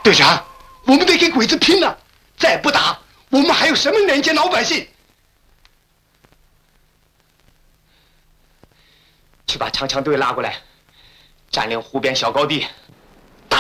队长，我们得给鬼子拼了！再不打，我们还有什么人见老百姓？去把长枪队拉过来，占领湖边小高地。